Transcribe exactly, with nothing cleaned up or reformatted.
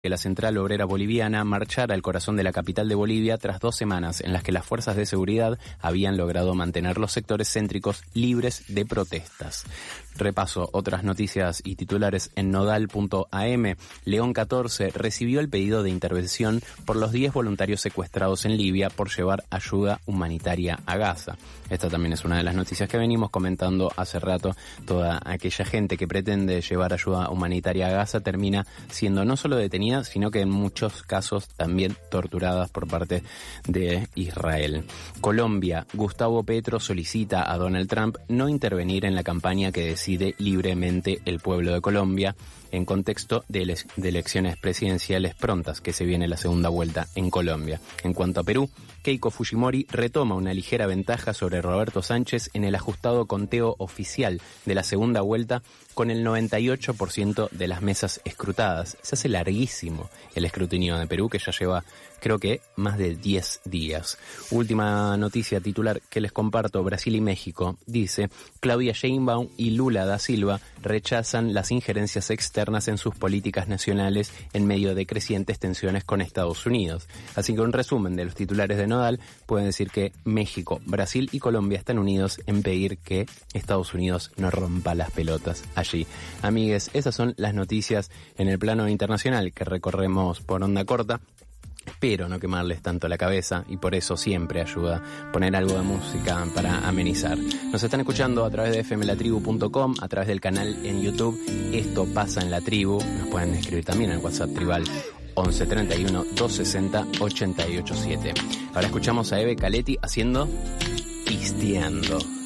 que la Central Obrera Boliviana marchara al corazón de la capital de Bolivia tras dos semanas en las que las fuerzas de seguridad habían logrado mantener los sectores céntricos libres de protestas. Repaso otras noticias y titulares en nodal punto a eme. León catorce recibió el pedido de intervención por los diez voluntarios secuestrados en Libia por llevar ayuda humanitaria a Gaza. Esta también es una de las noticias que venimos comentando hace rato. Toda aquella gente que pretende llevar ayuda humanitaria a Gaza termina siendo no solo detenida, sino que en muchos casos también torturadas por parte de Israel. Colombia, Gustavo Petro solicita a Donald Trump no intervenir en la campaña que decide libremente el pueblo de Colombia en contexto de, ele- de elecciones presidenciales prontas, que se viene la segunda vuelta en Colombia. En cuanto a Perú, Keiko Fujimori retoma una ligera ventaja sobre Roberto Sánchez en el ajustado conteo oficial de la segunda vuelta con el noventa y ocho por ciento de las mesas escrutadas. Se hace larguísimo el escrutinio de Perú, que ya lleva, creo que, más de diez días. Última noticia titular que les comparto: Brasil y México. Dice, Claudia Sheinbaum y Lula da Silva rechazan las injerencias externas en sus políticas nacionales en medio de crecientes tensiones con Estados Unidos. Así que un resumen de los titulares de Nodal, pueden decir que México, Brasil y Colombia están unidos en pedir que Estados Unidos no rompa las pelotas allí. Amigues, esas son las noticias en el plano internacional que recorremos por onda corta. Espero no quemarles tanto la cabeza y por eso siempre ayuda poner algo de música para amenizar. Nos están escuchando a través de efe eme la tribu punto com, a través del canal en YouTube Esto Pasa en la Tribu. Nos pueden escribir también al WhatsApp tribal once treinta y uno, doscientos sesenta, ochenta y ocho siete. Ahora escuchamos a Eve Caletti haciendo Pisteando.